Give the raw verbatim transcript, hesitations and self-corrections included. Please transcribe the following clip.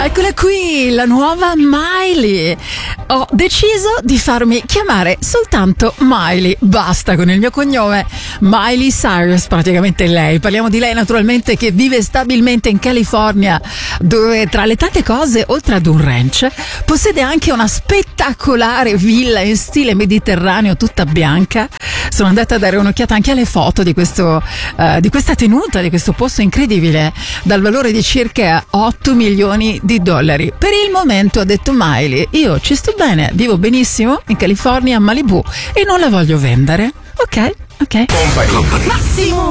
Eccola qui, la nuova Miley. Ho deciso di farmi chiamare soltanto Miley. Basta con il mio cognome. Miley Cyrus, praticamente lei. Parliamo di lei naturalmente, che vive stabilmente in California, dove tra le tante cose, oltre ad un ranch, possiede anche una spettacolare villa in stile mediterraneo tutta bianca. Sono andata a dare un'occhiata anche alle foto di questo uh, di questa tenuta, di questo posto incredibile, dal valore di circa otto milioni di dollari. Per il momento, ha detto Miley, io ci sto bene, vivo benissimo in California, a Malibu, e non la voglio vendere. Ok, ok. Company. Massimo.